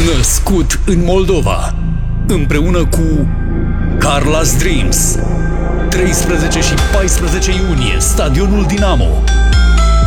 Născut în Moldova, împreună cu Carla's Dreams. 13 și 14 iunie, Stadionul Dinamo.